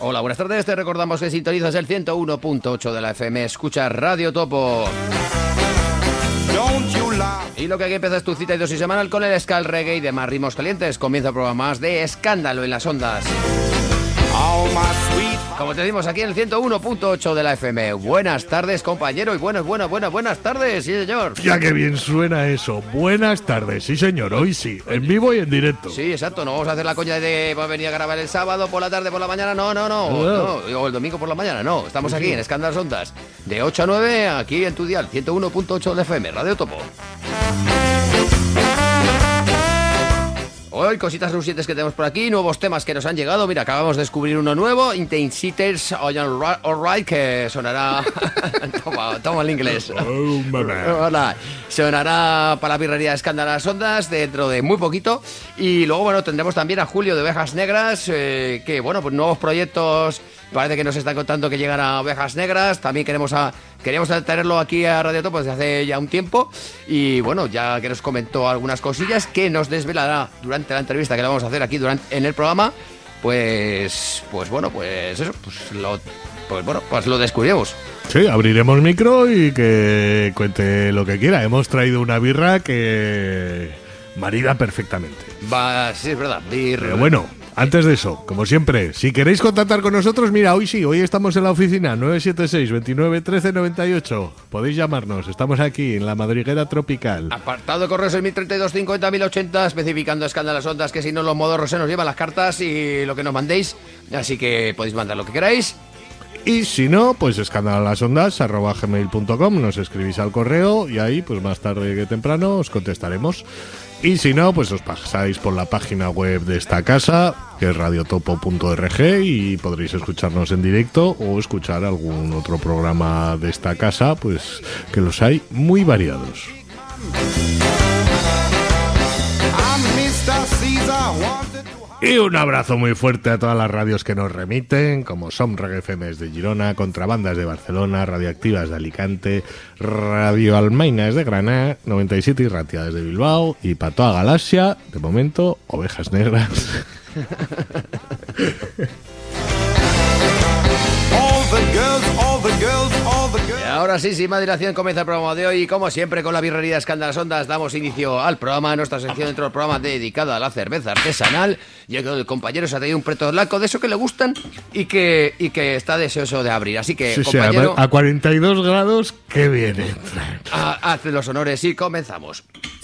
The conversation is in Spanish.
Hola, buenas tardes. Te recordamos que sintonizas el 101.8 de la FM. Escucha Radio Topo. Y lo que aquí empieza es tu cita y dosis semanal con el ska, el reggae y demás ritmos calientes. Comienza el programa más de Escándalo en las Ondas. Como te decimos aquí en el 101.8 de la FM. Buenas tardes, compañero, y buenas tardes, sí señor. Ya que bien suena eso. Buenas tardes, sí señor, hoy sí, en vivo y en directo. Sí, exacto, no vamos a hacer la coña de venir a grabar el sábado por la tarde, por la mañana, no, o el domingo por la mañana, no. Estamos aquí en Escándalo en las Ondas, de 8 a 9, aquí en tu dial, 101.8 de la FM, Radio Topo. Hoy cositas rusientes que tenemos por aquí, nuevos temas que nos han llegado. Mira, acabamos de descubrir uno nuevo, Intensities Alright, que sonará... toma el inglés. Hola. Sonará para la birrería de Escándalo en las Ondas dentro de muy poquito. Y luego, bueno, tendremos también a Julio de Ovejas Negras, que, bueno, pues nuevos proyectos... Parece que nos están contando que llegan a Ovejas Negras. También queríamos tenerlo aquí a Radio Topo desde hace ya un tiempo. Y bueno, ya que nos comentó algunas cosillas que nos desvelará durante la entrevista que le vamos a hacer aquí en el programa. Pues lo descubriremos. Sí, abriremos micro y que cuente lo que quiera. Hemos traído una birra que marida perfectamente. Sí, es verdad. Pero bueno, antes de eso, como siempre, si queréis contactar con nosotros, mira, hoy estamos en la oficina 976 29 13 98. Podéis llamarnos, estamos aquí en la madriguera tropical. Apartado correos en 1032 50 1080, especificando Escándalo en las Ondas, que si no los modorros se nos llevan las cartas y lo que nos mandéis, así que podéis mandar lo que queráis. Y si no, pues escandalolasondas@gmail.com, nos escribís al correo y ahí, pues más tarde que temprano, os contestaremos. Y si no, pues os pasáis por la página web de esta casa, que es radiotopo.org, y podréis escucharnos en directo o escuchar algún otro programa de esta casa, pues que los hay muy variados. Y un abrazo muy fuerte a todas las radios que nos remiten, como Som Reggae FM de Girona, Contrabandas de Barcelona, Radioactivas de Alicante, Radio Almaina de Granada, 97 y Ratia desde Bilbao, y para toda Galaxia, de momento, Ovejas Negras. Y ahora sí, sin más dilación, comienza el programa de hoy. Y como siempre, con la birrería Escándalo en las Ondas, damos inicio al programa, nuestra sección dentro del programa dedicada a la cerveza artesanal. Y el compañero se ha traído un preto blanco de esos que le gustan y que está deseoso de abrir. Así que, compañero, a 42 grados, qué bien. Haz los honores y comenzamos.